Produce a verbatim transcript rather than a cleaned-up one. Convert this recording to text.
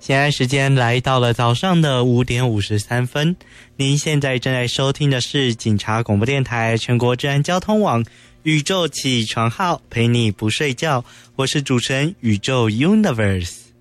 现在时间来到了早上的五点五十三分，您现在正在收听的是警察广播电台全国治安交通网宇宙起床号，陪你不睡觉，我是主持人宇宙 Universe。